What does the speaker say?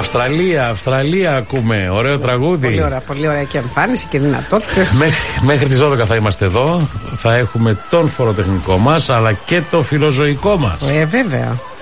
Αυστραλία ακούμε. Ωραίο τραγούδι. Πολύ ωραία και εμφάνιση και δυνατότητες. Μέχρι τις 12 θα είμαστε εδώ. Θα έχουμε τον φοροτεχνικό μας αλλά και το φιλοζωικό μας. Βέβαια.